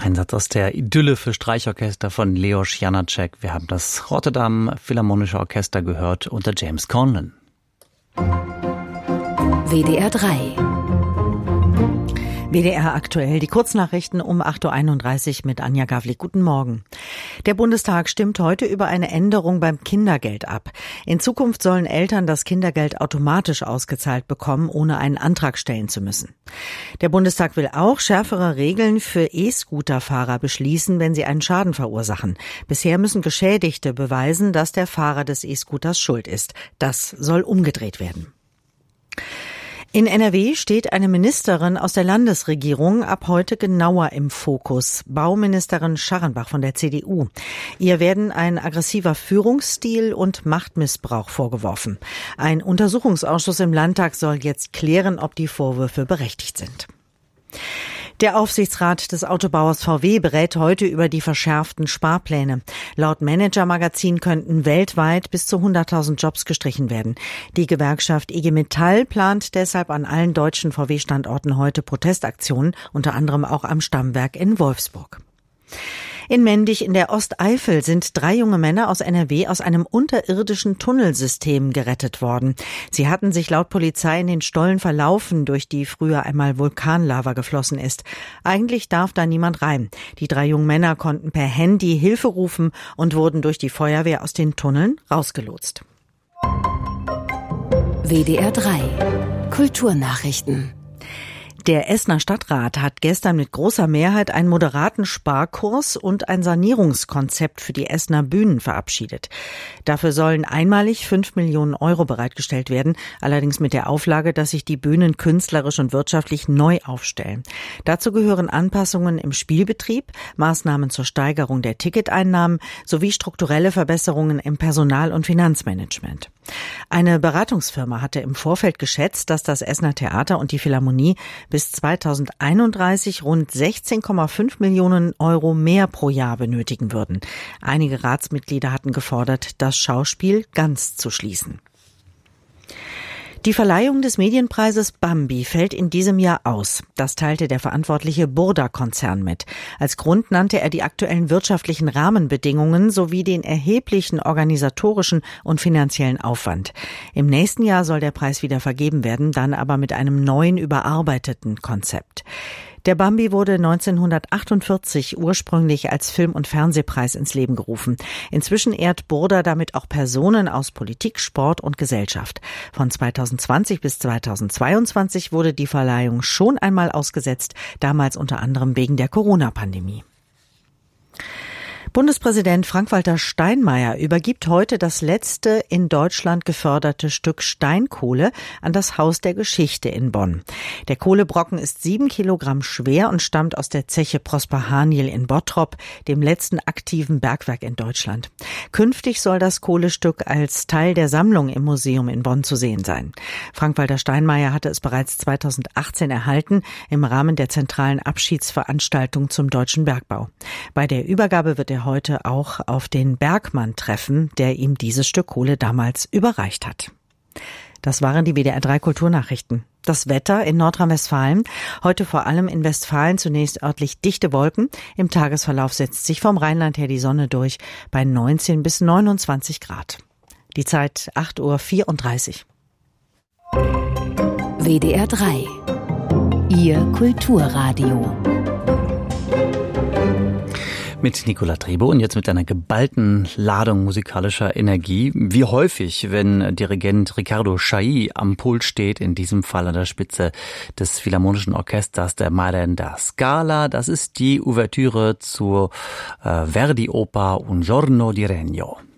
Ein Satz aus der Idylle für Streichorchester von Leoš Janáček. Wir haben das Rotterdam Philharmonische Orchester gehört unter James Conlon. WDR 3. WDR aktuell, die Kurznachrichten um 8.31 Uhr mit Anja Gavlik. Guten Morgen. Der Bundestag stimmt heute über eine Änderung beim Kindergeld ab. In Zukunft sollen Eltern das Kindergeld automatisch ausgezahlt bekommen, ohne einen Antrag stellen zu müssen. Der Bundestag will auch schärfere Regeln für E-Scooter-Fahrer beschließen, wenn sie einen Schaden verursachen. Bisher müssen Geschädigte beweisen, dass der Fahrer des E-Scooters schuld ist. Das soll umgedreht werden. In NRW steht eine Ministerin aus der Landesregierung ab heute genauer im Fokus. Bauministerin Scharrenbach von der CDU. Ihr werden ein aggressiver Führungsstil und Machtmissbrauch vorgeworfen. Ein Untersuchungsausschuss im Landtag soll jetzt klären, ob die Vorwürfe berechtigt sind. Der Aufsichtsrat des Autobauers VW berät heute über die verschärften Sparpläne. Laut Manager-Magazin könnten weltweit bis zu 100.000 Jobs gestrichen werden. Die Gewerkschaft IG Metall plant deshalb an allen deutschen VW-Standorten heute Protestaktionen, unter anderem auch am Stammwerk in Wolfsburg. In Mendig in der Osteifel sind 3 junge Männer aus NRW aus einem unterirdischen Tunnelsystem gerettet worden. Sie hatten sich laut Polizei in den Stollen verlaufen, durch die früher einmal Vulkanlava geflossen ist. Eigentlich darf da niemand rein. Die 3 jungen Männer konnten per Handy Hilfe rufen und wurden durch die Feuerwehr aus den Tunneln rausgelotst. WDR 3. Kulturnachrichten. Der Essener Stadtrat hat gestern mit großer Mehrheit einen moderaten Sparkurs und ein Sanierungskonzept für die Essener Bühnen verabschiedet. Dafür sollen einmalig 5 Millionen Euro bereitgestellt werden, allerdings mit der Auflage, dass sich die Bühnen künstlerisch und wirtschaftlich neu aufstellen. Dazu gehören Anpassungen im Spielbetrieb, Maßnahmen zur Steigerung der Ticketeinnahmen sowie strukturelle Verbesserungen im Personal- und Finanzmanagement. Eine Beratungsfirma hatte im Vorfeld geschätzt, dass das Essener Theater und die Philharmonie bis 2031 rund 16,5 Millionen Euro mehr pro Jahr benötigen würden. Einige Ratsmitglieder hatten gefordert, das Schauspiel ganz zu schließen. Die Verleihung des Medienpreises Bambi fällt in diesem Jahr aus. Das teilte der verantwortliche Burda-Konzern mit. Als Grund nannte er die aktuellen wirtschaftlichen Rahmenbedingungen sowie den erheblichen organisatorischen und finanziellen Aufwand. Im nächsten Jahr soll der Preis wieder vergeben werden, dann aber mit einem neuen, überarbeiteten Konzept. Der Bambi wurde 1948 ursprünglich als Film- und Fernsehpreis ins Leben gerufen. Inzwischen ehrt Burda damit auch Personen aus Politik, Sport und Gesellschaft. Von 2020 bis 2022 wurde die Verleihung schon einmal ausgesetzt, damals unter anderem wegen der Corona-Pandemie. Bundespräsident Frank-Walter Steinmeier übergibt heute das letzte in Deutschland geförderte Stück Steinkohle an das Haus der Geschichte in Bonn. Der Kohlebrocken ist 7 Kilogramm schwer und stammt aus der Zeche Prosper Haniel in Bottrop, dem letzten aktiven Bergwerk in Deutschland. Künftig soll das Kohlestück als Teil der Sammlung im Museum in Bonn zu sehen sein. Frank-Walter Steinmeier hatte es bereits 2018 erhalten, im Rahmen der zentralen Abschiedsveranstaltung zum deutschen Bergbau. Bei der Übergabe wird er heute auch auf den Bergmann treffen, der ihm dieses Stück Kohle damals überreicht hat. Das waren die WDR 3 Kulturnachrichten. Das Wetter in Nordrhein-Westfalen. Heute vor allem in Westfalen zunächst örtlich dichte Wolken. Im Tagesverlauf setzt sich vom Rheinland her die Sonne durch bei 19 bis 29 Grad. Die Zeit 8.34 Uhr. WDR 3. Ihr Kulturradio. Mit Nicola Trebe und jetzt mit einer geballten Ladung musikalischer Energie. Wie häufig, wenn Dirigent Riccardo Chailly am Pult steht, in diesem Fall an der Spitze des Philharmonischen Orchesters der Maren da Scala. Das ist die Ouvertüre zur Verdi-Oper Un giorno di Regno.